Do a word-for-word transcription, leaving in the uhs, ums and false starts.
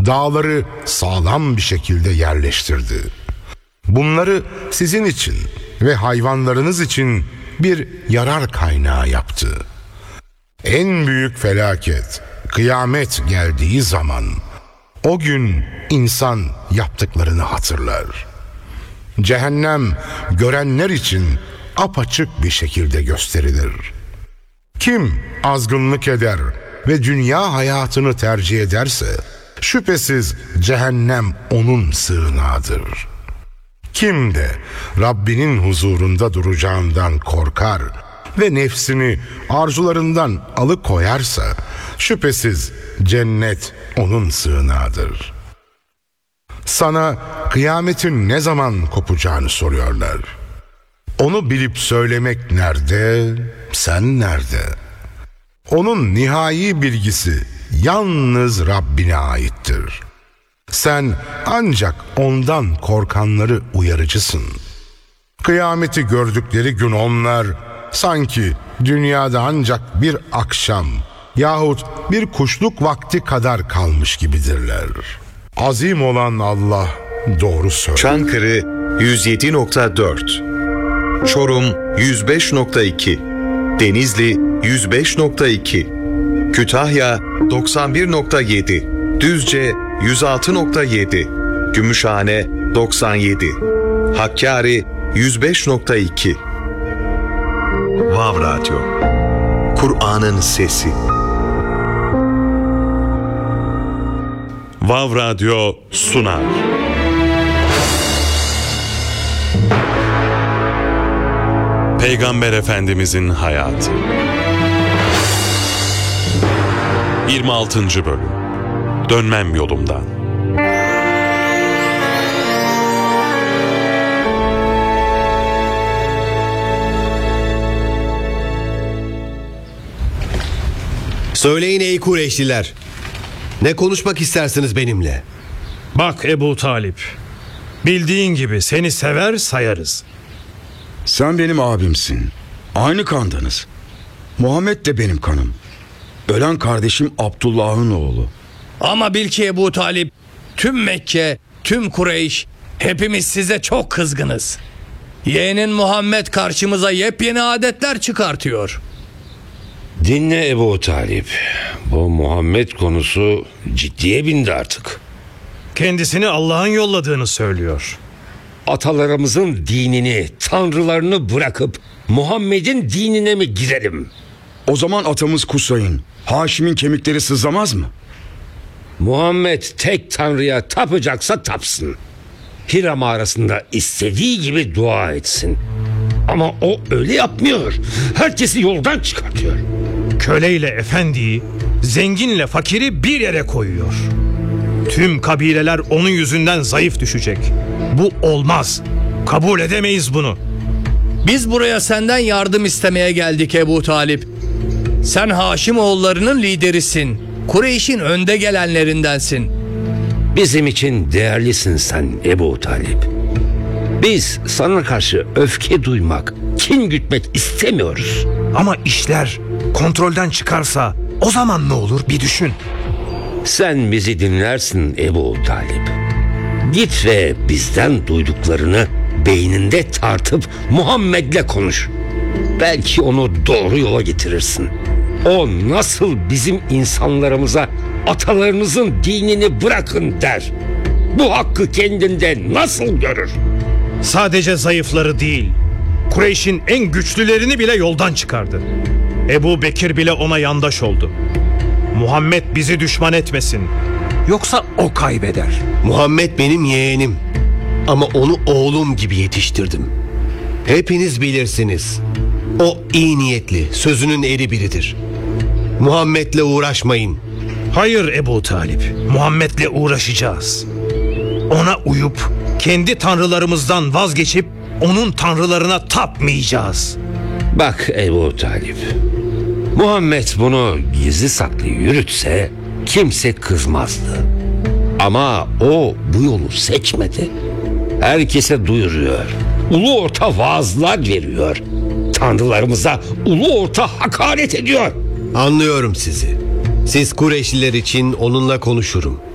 dağları sağlam bir şekilde yerleştirdi. Bunları sizin için ve hayvanlarınız için bir yarar kaynağı yaptı. En büyük felaket, kıyamet geldiği zaman, o gün insan yaptıklarını hatırlar. Cehennem görenler için apaçık bir şekilde gösterilir. Kim azgınlık eder ve dünya hayatını tercih ederse, şüphesiz cehennem onun sığınağıdır. Kim de Rabbinin huzurunda duracağından korkar ve nefsini arzularından alıkoyarsa, şüphesiz cennet onun sığınağıdır. Sana kıyametin ne zaman kopacağını soruyorlar. Onu bilip söylemek nerede, sen nerede? Onun nihai bilgisi yalnız Rabbine aittir. Sen ancak ondan korkanları uyarıcısın. Kıyameti gördükleri gün onlar sanki dünyada ancak bir akşam yahut bir kuşluk vakti kadar kalmış gibidirler. Azim olan Allah doğru söylüyor. Çankırı yüz yedi nokta dört, Çorum yüz beş nokta iki, Denizli yüz beş nokta iki, Kütahya doksan bir nokta yedi, Düzce yüz altı nokta yedi, Gümüşhane doksan yedi, Hakkari yüz beş nokta iki. Vav Radyo, Kur'an'ın sesi. Vav Radyo sunar. Peygamber Efendimizin hayatı. yirmi altıncı bölüm. Dönmem yolumdan. Söyleyin ey Kureyşliler, ne konuşmak istersiniz benimle? Bak Ebu Talip, bildiğin gibi seni sever sayarız. Sen benim abimsin. Aynı kandanız. Muhammed de benim kanım. Ölen kardeşim Abdullah'ın oğlu. Ama bil ki Ebu Talip, tüm Mekke, tüm Kureyş, hepimiz size çok kızgınız. Yeğenin Muhammed karşımıza yepyeni adetler çıkartıyor. Dinle Ebu Talip. Bu Muhammed konusu ciddiye bindi artık. Kendisini Allah'ın yolladığını söylüyor. Atalarımızın dinini, tanrılarını bırakıp Muhammed'in dinine mi girelim? O zaman atamız Kusay'ın, Haşim'in kemikleri sızlamaz mı? Muhammed tek tanrıya tapacaksa tapsın. Hira mağarasında istediği gibi dua etsin. Ama o öyle yapmıyor. Herkesi yoldan çıkartıyor. Köleyle efendiyi, zenginle fakiri bir yere koyuyor. Tüm kabileler onun yüzünden zayıf düşecek. Bu olmaz. Kabul edemeyiz bunu. Biz buraya senden yardım istemeye geldik Ebu Talip. Sen Haşimoğullarının liderisin. Kureyş'in önde gelenlerindensin. Bizim için değerlisin sen Ebu Talip. Biz sana karşı öfke duymak, kin gütmek istemiyoruz. Ama işler kontrolden çıkarsa o zaman ne olur bir düşün. Sen bizi dinlersin Ebu Talip. Git ve bizden duyduklarını beyninde tartıp Muhammed'le konuş. Belki onu doğru yola getirirsin. O nasıl bizim insanlarımıza atalarınızın dinini bırakın der. Bu hakkı kendinde nasıl görür? Sadece zayıfları değil, Kureyş'in en güçlülerini bile yoldan çıkardı. Ebu Bekir bile ona yandaş oldu. Muhammed bizi düşman etmesin, yoksa o kaybeder. Muhammed benim yeğenim. Ama onu oğlum gibi yetiştirdim. Hepiniz bilirsiniz. O iyi niyetli, sözünün eri biridir. Muhammed'le uğraşmayın. Hayır Ebu Talip, Muhammed'le uğraşacağız. Ona uyup kendi tanrılarımızdan vazgeçip onun tanrılarına tapmayacağız. Bak Ebu Talip, Muhammed bunu gizli saklı yürütse kimse kızmazdı. Ama o bu yolu seçmedi. Herkese duyuruyor. Ulu orta vaazlar veriyor. Tanrılarımıza ulu orta hakaret ediyor. Anlıyorum sizi. Siz Kureyşliler için onunla konuşurum.